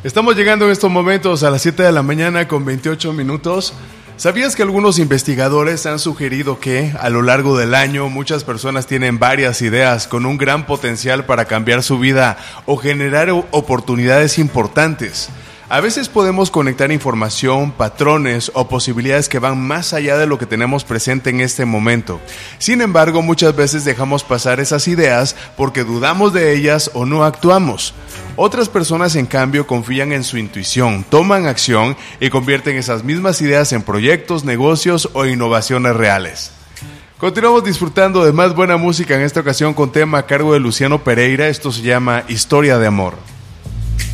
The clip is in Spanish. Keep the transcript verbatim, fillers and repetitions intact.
Estamos llegando en estos momentos a las siete de la mañana con veintiocho minutos. ¿Sabías que algunos investigadores han sugerido que a lo largo del año muchas personas tienen varias ideas con un gran potencial para cambiar su vida o generar oportunidades importantes? A veces podemos conectar información, patrones o posibilidades que van más allá de lo que tenemos presente en este momento. Sin embargo, muchas veces dejamos pasar esas ideas porque dudamos de ellas o no actuamos. Otras personas, en cambio, confían en su intuición, toman acción y convierten esas mismas ideas en proyectos, negocios o innovaciones reales. Continuamos disfrutando de más buena música, en esta ocasión con tema a cargo de Luciano Pereira. Esto se llama Historia de Amor.